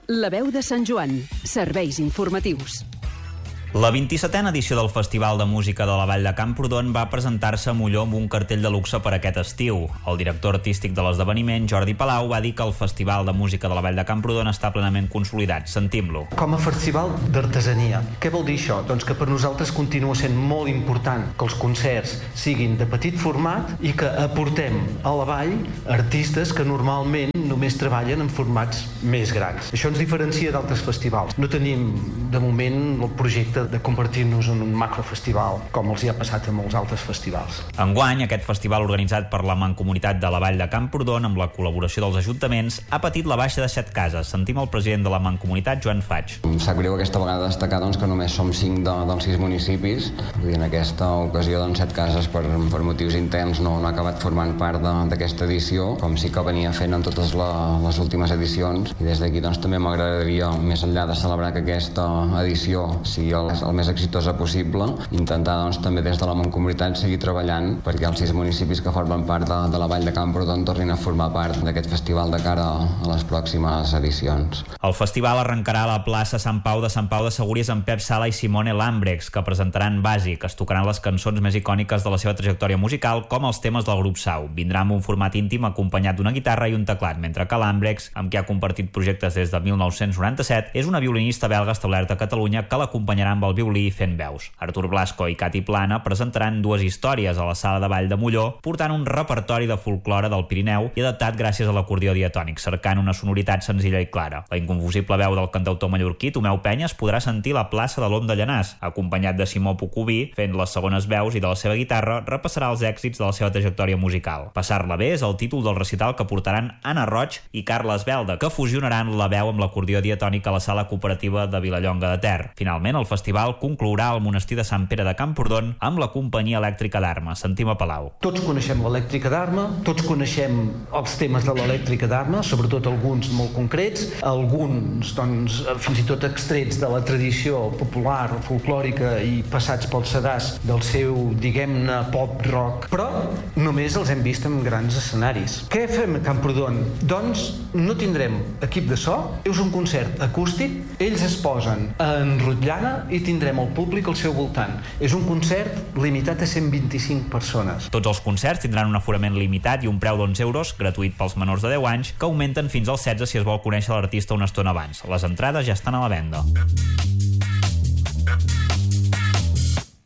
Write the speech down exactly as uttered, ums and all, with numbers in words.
La veu de Sant Joan. Serveis informatius. La vint-i-setena edició del Festival de Música de la Vall de Camprodon va presentar-se a Molló amb un cartell de luxe per aquest estiu. El director artístic de l'esdeveniment, Jordi Palau, va dir que el Festival de Música de la Vall de Camprodon està plenament consolidat. Sentim-lo. Com a festival d'artesania. Què vol dir això? Doncs que per nosaltres continua sent molt important que els concerts siguin de petit format i que aportem a la vall artistes que normalment només treballen en formats més grans. Això ens diferencia d'altres festivals. No tenim, de moment, el projecte de convertir-nos en un macrofestival, com els hi ha passat a molts altres festivals. Enguany, aquest festival organitzat per la Mancomunitat de la Vall de Camprodon, amb la col·laboració dels ajuntaments, ha patit la baixa de set cases. Sentim el president de la Mancomunitat, Joan Faig. Em sap greu aquesta vegada destacar doncs, que només som cinc de, dels sis municipis. Vull dir, en aquesta ocasió, doncs, set cases per, per motius interns no, no ha acabat formant part d'aquesta edició, com sí que venia fent en totes la, les últimes edicions. I des d'aquí doncs, també m'agradaria, més enllà de celebrar que aquesta edició sigui el el més exitosa possible, intentar doncs, també des de la Mancomunitat seguir treballant perquè els sis municipis que formen part de, de la Vall de Camprodon tornin a formar part d'aquest festival de cara a les pròximes edicions. El festival arrencarà a la plaça Sant Pau de Sant Pau de Segúries amb Pep Sala i Simone Lambrex, que presentaran Bàsic, es tocaran les cançons més icòniques de la seva trajectòria musical, com els temes del grup Sau. Vindrà amb un format íntim acompanyat d'una guitarra i un teclat, mentre que Lambrex, amb qui ha compartit projectes des de mil nou-cents noranta-set, és una violinista belga establerta a Catalunya que l'acompanyarà amb el violí fent veus. Artur Blasco i Cati Plana presentaran dues històries a la Sala de Ball de Molló, portant un repertori de folklore del Pirineu i adaptat gràcies a l'acordió diatònic, cercant una sonoritat senzilla i clara. La inconfusible veu del cantautor mallorquí Tomeu Penyes podrà sentir la plaça de l'Om de Llanàs, acompanyat de Simó Pucubí, fent les segones veus, i de la seva guitarra repassarà els èxits de la seva trajectòria musical. Passar-la bé és el títol del recital que portaran Anna Roig i Carles Belda, que fusionaran la veu amb l'acordió diatònic a la Sala Cooperativa de Vilallonga de Ter. Finalment, el festival conclourà al monestir de Sant Pere de Camprodon amb la companyia elèctrica d'Arma. Sentim a Palau. Tots coneixem l'elèctrica d'Arma, tots coneixem els temes de l'elèctrica d'Arma, sobretot alguns molt concrets, alguns doncs, fins i tot extrets de la tradició popular, folclòrica i passats pel sedàs del seu, diguem-ne, pop rock, però només els hem vist en grans escenaris. Què fem a Camprodon? Doncs no tindrem equip de so, és un concert acústic, ells es posen en rotllana i tindrem el públic al seu voltant. És un concert limitat a cent vint-i-cinc persones. Tots els concerts tindran un aforament limitat i un preu d'onze euros, gratuït pels menors de deu anys, que augmenten fins als setze si es vol conèixer l'artista una estona abans. Les entrades ja estan a la venda.